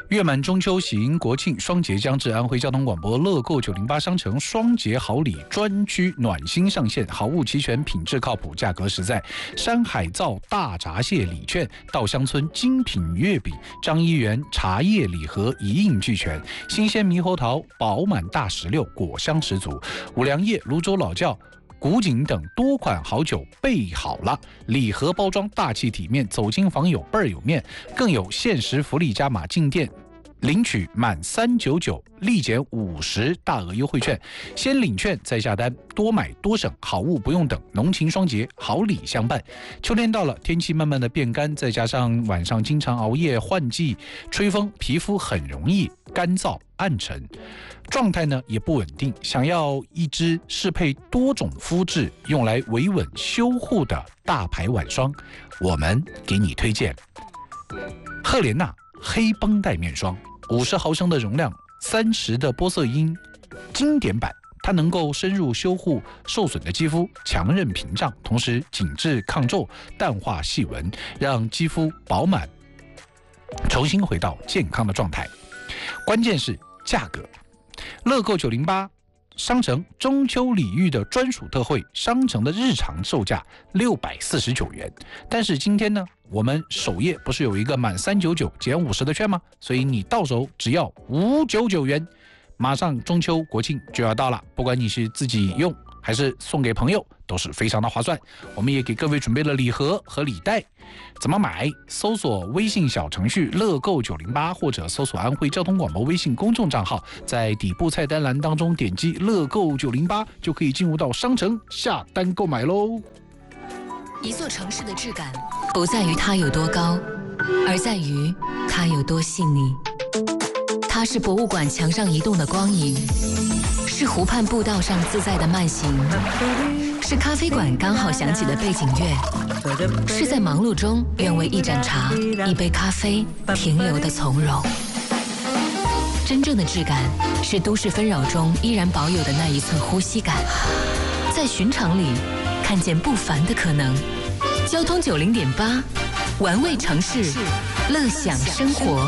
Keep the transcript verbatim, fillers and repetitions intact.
月满中秋喜迎国庆，双节将至，安徽交通广播乐购九零八商城双节好礼专区暖心上线，好物齐全，品质靠谱，价格实在。山海灶大闸蟹礼券，稻香村精品月饼，张一元茶叶礼盒一应俱全，新鲜猕猴桃饱满大石榴，果香十足。五粮液、泸州老窖、古井等多款好酒备好了，礼盒包装大气体面，走进访友倍儿有面，更有限时福利加码进店领取满三九九立减五十大额优惠券，先领券再下单，多买多省，好物不用等，浓情双节，好礼相伴。秋天到了，天气慢慢的变干，再加上晚上经常熬夜换季吹风，皮肤很容易干燥暗沉，状态呢也不稳定。想要一支适配多种肤质，用来维稳修护的大牌晚霜，我们给你推荐赫莲娜黑绷带面霜，五十毫升的容量，三十的玻色因经典版，它能够深入修护受损的肌肤，强韧屏障，同时紧致抗皱，淡化细纹，让肌肤饱满，重新回到健康的状态。关键是价格，乐购九零八商城中秋礼遇的专属特惠，商城的日常售价六百四十九元，但是今天呢，我们首页不是有一个满三九九减五十的券吗？所以你到手只要五九九元，马上中秋国庆就要到了，不管你是自己用还是送给朋友，都是非常的划算。我们也给各位准备了礼盒和礼袋，怎么买？搜索微信小程序乐购九零八，或者搜索安徽交通广播微信公众账号，在底部菜单栏当中点击乐购九零八，就可以进入到商城下单购买喽。 一座城市的质感不在于它有多高，而在于它有多细腻。它是博物馆墙上移动的光影，是湖畔步道上自在的慢行，是咖啡馆刚好响起的背景乐，是在忙碌中愿为一盏茶、一杯咖啡停留的从容。真正的质感是都市纷扰中依然保有的那一寸呼吸感，在寻常里看见不凡的可能。交通九零点八，玩味城市，乐享生活。